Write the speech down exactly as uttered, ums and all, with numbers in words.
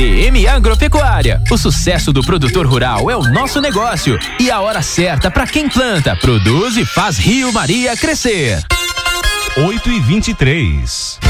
D M Agropecuária. O sucesso do produtor rural é o nosso negócio e a hora certa para quem planta, produz e faz Rio Maria crescer. oito e vinte e três.